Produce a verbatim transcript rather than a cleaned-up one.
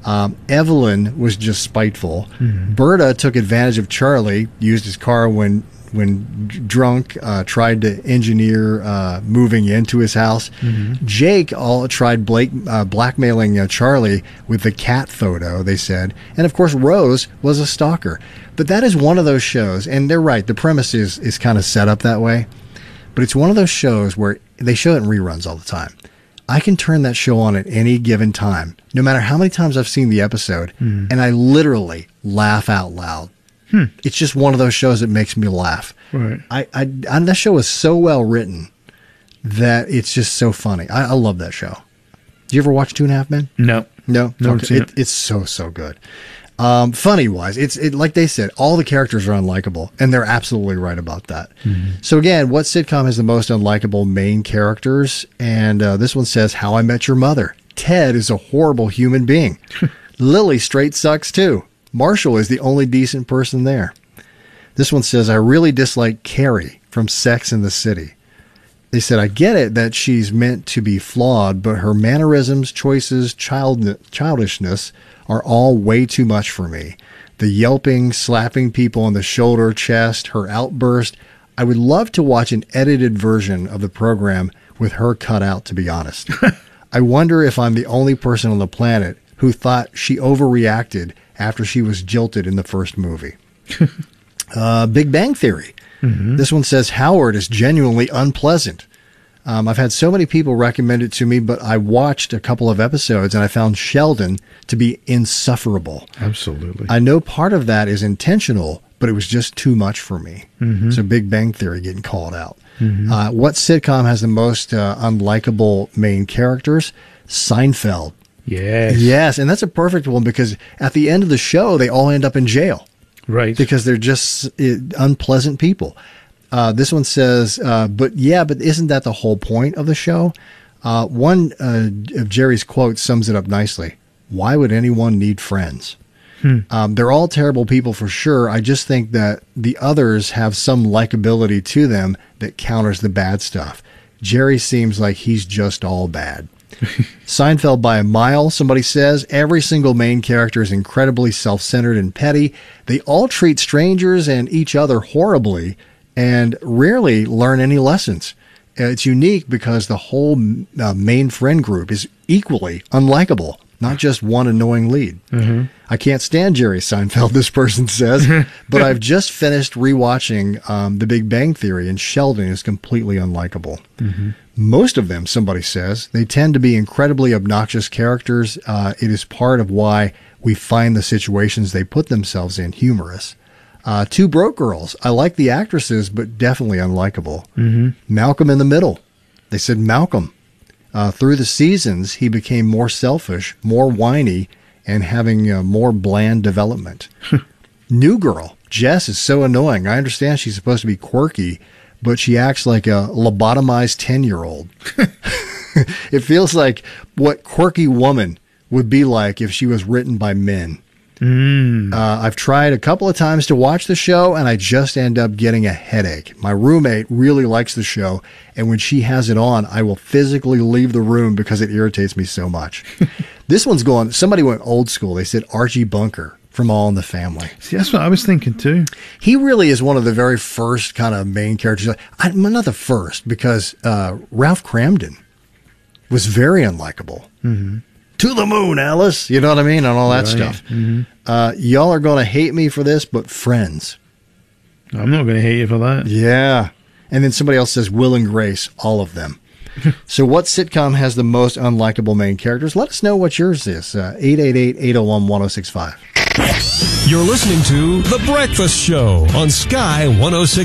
Um, Evelyn was just spiteful. Mm-hmm. Berta took advantage of Charlie, used his car when when drunk, uh, tried to engineer uh, moving into his house. Mm-hmm. Jake all tried Blake, uh, blackmailing uh, Charlie with the cat photo, they said. And, of course, Rose was a stalker. But that is one of those shows, and they're right, the premise is, is kind of set up that way. But it's one of those shows where they show it in reruns all the time. I can turn that show on at any given time, no matter how many times I've seen the episode, mm. and I literally laugh out loud. Hmm. It's just one of those shows that makes me laugh. Right. I, I, I that show is so well written that it's just so funny. I, I love that show. Did you ever watch Two and a Half Men? No. No? No, Okay. It, it's so, so good. Um, funny wise, it's it like they said, all the characters are unlikable, and they're absolutely right about that. Mm-hmm. So again, what sitcom has the most unlikable main characters? And uh, this one says, How I Met Your Mother. Ted is a horrible human being. Lily straight sucks too. Marshall is the only decent person there. This one says, I really dislike Carrie from Sex and the City. They said, I get it that she's meant to be flawed, but her mannerisms, choices, child childishness are all way too much for me. The yelping, slapping people on the shoulder, chest, her outburst. I would love to watch an edited version of the program with her cut out, to be honest. I wonder if I'm the only person on the planet who thought she overreacted after she was jilted in the first movie. uh, Big Bang Theory. Mm-hmm. This one says, Howard is genuinely unpleasant. Um, I've had so many people recommend it to me, but I watched a couple of episodes and I found Sheldon to be insufferable. Absolutely. I know part of that is intentional, but it was just too much for me. Mm-hmm. So Big Bang Theory getting called out. Mm-hmm. Uh, what sitcom has the most uh, unlikable main characters? Seinfeld. Yes. Yes, and that's a perfect one because at the end of the show, they all end up in jail. Right. Because they're just uh, unpleasant people. Uh, this one says, uh, but yeah, but isn't that the whole point of the show? Uh, one uh, of Jerry's quotes sums it up nicely. Why would anyone need friends? Hmm. Um, they're all terrible people for sure. I just think that the others have some likability to them that counters the bad stuff. Jerry seems like he's just all bad. Seinfeld by a mile, somebody says. Every single main character is incredibly self-centered and petty. They all treat strangers and each other horribly and rarely learn any lessons. Uh, it's unique because the whole uh, main friend group is equally unlikable, not just one annoying lead. Mm-hmm. I can't stand Jerry Seinfeld, this person says, but I've just finished rewatching um, The Big Bang Theory, and Sheldon is completely unlikable. Mm-hmm. Most of them, somebody says, they tend to be incredibly obnoxious characters. Uh, it is part of why we find the situations they put themselves in humorous. Uh, Two Broke Girls. I like the actresses, but definitely unlikable. Mm-hmm. Malcolm in the Middle. They said Malcolm. Uh, through the seasons, he became more selfish, more whiny, and having uh, more bland development. New Girl. Jess is so annoying. I understand she's supposed to be quirky, but she acts like a lobotomized ten-year-old. It feels like what quirky woman would be like if she was written by men. Mm. Uh, I've tried a couple of times to watch the show, and I just end up getting a headache. My roommate really likes the show, and when she has it on, I will physically leave the room because it irritates me so much. This one's going, somebody went old school. They said Archie Bunker from All in the Family. See, that's what I was thinking too. He really is one of the very first kind of main characters. I, not the first, because uh, Ralph Cramden was very unlikable. Mm-hmm. To the moon, Alice. You know what I mean? And all that right. stuff. Mm-hmm. Uh, y'all are going to hate me for this, but Friends. I'm not going to hate you for that. Yeah. And then somebody else says Will and Grace, all of them. So what sitcom has the most unlikable main characters? Let us know what yours is. Uh, eight eight eight, eight oh one, one oh six five. You're listening to The Breakfast Show on Sky one oh six.